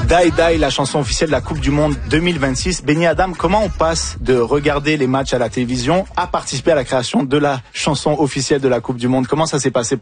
Die Die, la chanson officielle de la Coupe du Monde 2026. Benny Adam, comment on passe de regarder les matchs à la télévision à participer à la création de la chanson officielle de la Coupe du Monde? Comment ça s'est passé